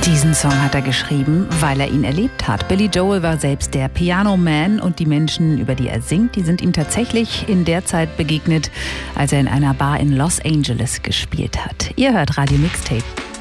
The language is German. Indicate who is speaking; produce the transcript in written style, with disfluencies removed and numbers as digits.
Speaker 1: Diesen Song hat er geschrieben, weil er ihn erlebt hat. Billy Joel war selbst der Piano Man und die Menschen, über die er singt, die sind ihm tatsächlich in der Zeit begegnet, als er in einer Bar in Los Angeles gespielt hat. Ihr hört Radio Mixtape.